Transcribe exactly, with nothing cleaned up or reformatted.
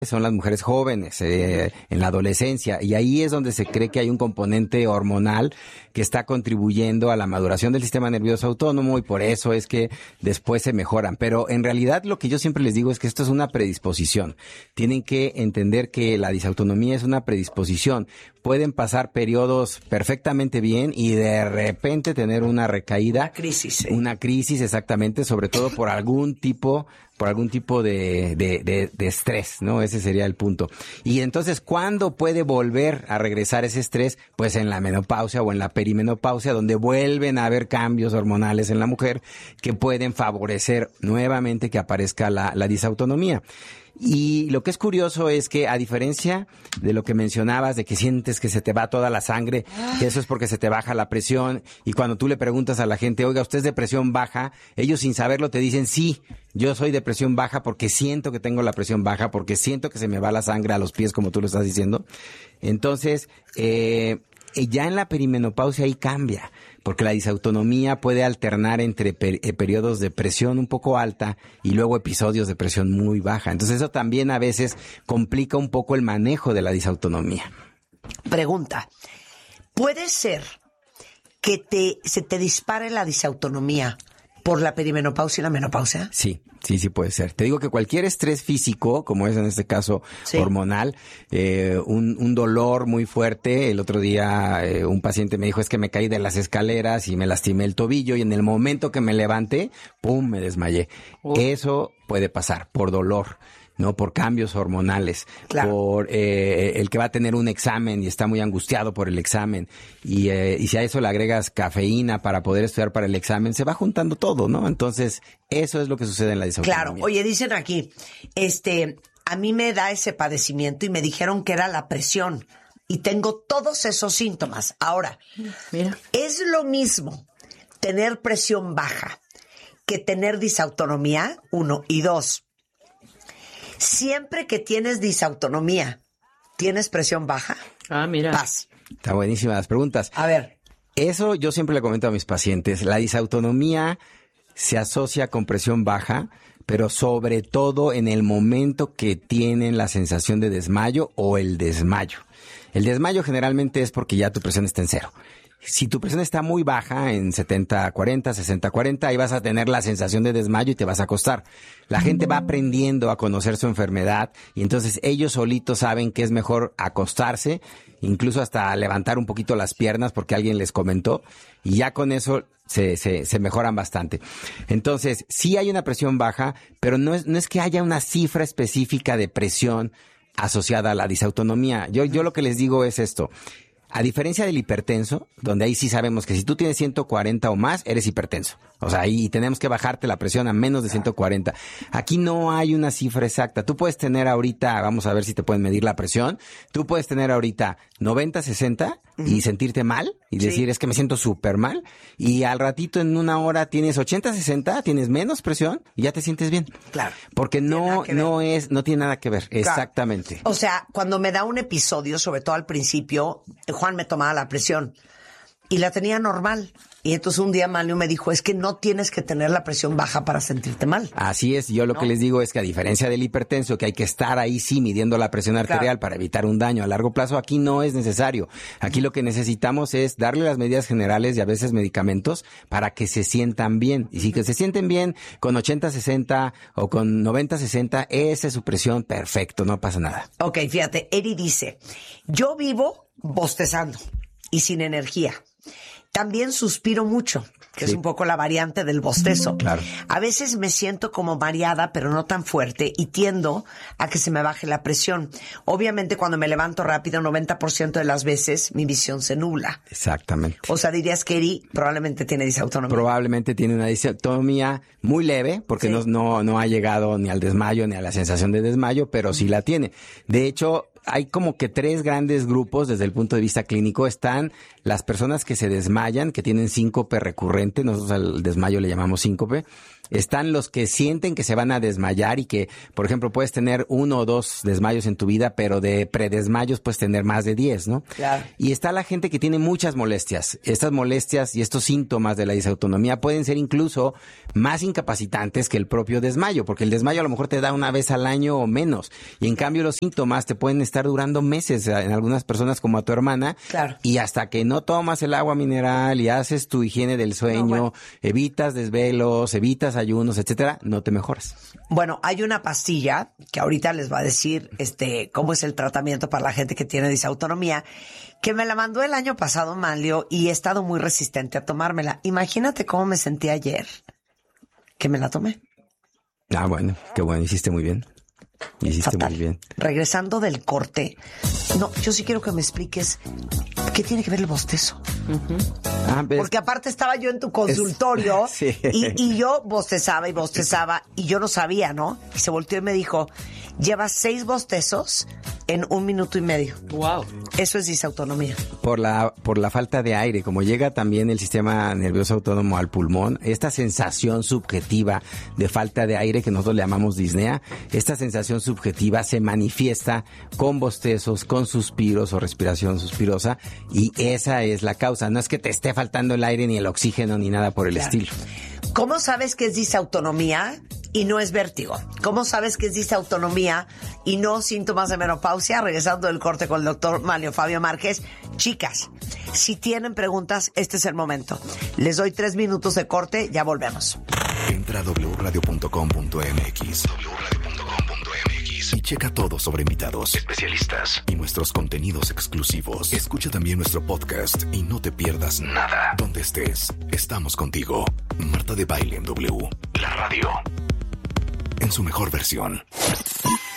son las mujeres jóvenes, eh, en la adolescencia, y ahí es donde se cree que hay un componente hormonal que está contribuyendo a la maduración del sistema nervioso autónomo y por eso es que después se mejoran. Pero en realidad lo que yo siempre les digo es que esto es una predisposición. Tienen que entender que la disautonomía es una predisposición. Pueden pasar periodos perfectamente bien y de repente tener una recaída. Una crisis. ¿Sí? Una crisis, exactamente, sobre todo por algún tipo por algún tipo de, de, de, de estrés, ¿no? Ese sería el punto. Y entonces, ¿cuándo puede volver a regresar ese estrés? Pues en la menopausia o en la perimenopausia, donde vuelven a haber cambios hormonales en la mujer que pueden favorecer nuevamente que aparezca la, la disautonomía. Y lo que es curioso es que, a diferencia de lo que mencionabas, de que sientes que se te va toda la sangre, que eso es porque se te baja la presión, y cuando tú le preguntas a la gente, oiga, ¿usted es de presión baja? Ellos sin saberlo te dicen, sí, yo soy de presión baja porque siento que tengo la presión baja, porque siento que se me va la sangre a los pies, como tú lo estás diciendo. Entonces, eh, ya en la perimenopausia ahí cambia, porque la disautonomía puede alternar entre per- eh, periodos de presión un poco alta y luego episodios de presión muy baja. Entonces eso también a veces complica un poco el manejo de la disautonomía. Pregunta, ¿puede ser que te se te dispare la disautonomía por la perimenopausia y la menopausia? Sí, sí, sí puede ser. Te digo que cualquier estrés físico, como es en este caso sí. hormonal, eh, un, un dolor muy fuerte. El otro día eh, un paciente me dijo, es que me caí de las escaleras y me lastimé el tobillo y en el momento que me levanté, pum, me desmayé. Uh. Eso puede pasar por dolor, ¿no? Por cambios hormonales, claro. por eh, el que va a tener un examen y está muy angustiado por el examen y, eh, y si a eso le agregas cafeína para poder estudiar para el examen, se va juntando todo, ¿no? Entonces, eso es lo que sucede en la disautonomía. Claro. Oye, dicen aquí, este, a mí me da ese padecimiento y me dijeron que era la presión y tengo todos esos síntomas. Ahora, mira, ¿es lo mismo tener presión baja que tener disautonomía? Uno. Y dos, siempre que tienes disautonomía, ¿tienes presión baja? Ah, mira. Paz. Está buenísima las preguntas. A ver. Eso yo siempre le comento a mis pacientes. La disautonomía se asocia con presión baja, pero sobre todo en el momento que tienen la sensación de desmayo o el desmayo. El desmayo generalmente es porque ya tu presión está en cero. Si tu presión está muy baja, en setenta cuarenta, sesenta cuarenta, ahí vas a tener la sensación de desmayo y te vas a acostar. La gente va aprendiendo a conocer su enfermedad y entonces ellos solitos saben que es mejor acostarse, incluso hasta levantar un poquito las piernas porque alguien les comentó y ya con eso se, se, se mejoran bastante. Entonces, sí hay una presión baja, pero no es, no es que haya una cifra específica de presión asociada a la disautonomía. Yo, yo lo que les digo es esto. A diferencia del hipertenso, donde ahí sí sabemos que si tú tienes ciento cuarenta o más, eres hipertenso. O sea, ahí tenemos que bajarte la presión a menos de ciento cuarenta. Aquí no hay una cifra exacta. Tú puedes tener ahorita, vamos a ver si te pueden medir la presión, tú puedes tener ahorita noventa, sesenta uh-huh. y sentirte mal y sí. decir, es que me siento súper mal. Y al ratito, en una hora, tienes ochenta, sesenta, tienes menos presión y ya te sientes bien. Claro. Porque no, no es, no tiene nada que ver. Claro. Exactamente. O sea, cuando me da un episodio, sobre todo al principio, Juan me tomaba la presión y la tenía normal. Y entonces un día Manlio me dijo, es que no tienes que tener la presión baja para sentirte mal. Así es, yo lo ¿no? que les digo es que a diferencia del hipertenso, que hay que estar ahí sí midiendo la presión arterial claro. para evitar un daño a largo plazo, aquí no es necesario. Aquí lo que necesitamos es darle las medidas generales y a veces medicamentos para que se sientan bien. Y si que se sienten bien con ochenta, sesenta o con noventa, sesenta, esa es su presión, perfecto, no pasa nada. Ok, fíjate, Eri dice, yo vivo bostezando y sin energía. También suspiro mucho, que sí. es un poco la variante del bostezo. Claro. A veces me siento como mareada, pero no tan fuerte, y tiendo a que se me baje la presión. Obviamente, cuando me levanto rápido, noventa por ciento de las veces, mi visión se nubla. Exactamente. O sea, dirías que Eri probablemente tiene disautonomía. Probablemente tiene una disautonomía muy leve, porque sí. no, no, no ha llegado ni al desmayo, ni a la sensación de desmayo, pero sí la tiene. De hecho, hay como que tres grandes grupos desde el punto de vista clínico. Están las personas que se desmayan, que tienen síncope recurrente, nosotros al desmayo le llamamos síncope. Están los que sienten que se van a desmayar y que, por ejemplo, puedes tener uno o dos desmayos en tu vida, pero de predesmayos puedes tener más de diez, ¿no? Claro. Y está la gente que tiene muchas molestias. Estas molestias y estos síntomas de la disautonomía pueden ser incluso más incapacitantes que el propio desmayo, porque el desmayo a lo mejor te da una vez al año o menos. Y en cambio los síntomas te pueden estar durando meses en algunas personas como a tu hermana. Claro. Y hasta que no tomas el agua mineral y haces tu higiene del sueño, no, bueno. evitas desvelos, evitas ayunos, etcétera, no te mejoras. Bueno, hay una pastilla que ahorita les va a decir este cómo es el tratamiento para la gente que tiene disautonomía, que me la mandó el año pasado Manlio y he estado muy resistente a tomármela. Imagínate cómo me sentí ayer que me la tomé. Ah, bueno, qué bueno, hiciste muy bien. Hiciste Fatal. muy bien. Regresando del corte, no, yo sí quiero que me expliques qué tiene que ver el bostezo. Uh-huh. Ah, ¿ves? Porque aparte estaba yo en tu consultorio es... sí. y, y yo bostezaba y bostezaba y yo no sabía, ¿no? Y se volteó y me dijo, llevas seis bostezos en un minuto y medio. Wow. Eso es disautonomía. Por la, por la falta de aire, como llega también el sistema nervioso autónomo al pulmón, esta sensación subjetiva de falta de aire que nosotros le llamamos disnea, esta sensación subjetiva se manifiesta con bostezos, con suspiros o respiración suspirosa, y esa es la causa. No es que te esté faltando el aire ni el oxígeno ni nada por el Claro. estilo. ¿Cómo sabes que es disautonomía y no es vértigo? ¿Cómo sabes que es disautonomía y no síntomas de menopausia? Regresando del corte con el doctor Manlio Fabio Márquez. Chicas, si tienen preguntas, este es el momento. Les doy tres minutos de corte, ya volvemos. Entra a doble u radio punto com punto m x doble u radio punto com punto m x y checa todo sobre invitados, especialistas y nuestros contenidos exclusivos. Escucha también nuestro podcast y no te pierdas nada. Donde estés, estamos contigo. Marta de Baile en W, la radio, en su mejor versión.